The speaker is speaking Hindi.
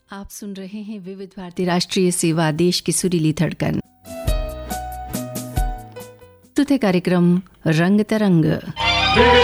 आप सुन रहे हैं विविध भारती राष्ट्रीय सेवा, देश की सुरीली धड़कन। कार्यक्रम रंग तरंग।